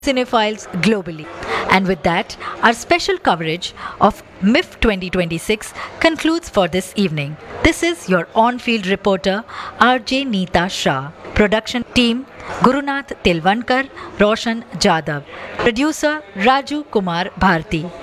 cinephiles globally. And with that, our special coverage of MIF 2026 concludes for this evening. This is your on-field reporter, RJ Neeta Shah. Production team, Gurunath Tilvankar, Roshan Jadhav. Producer, Raju Kumar Bharti.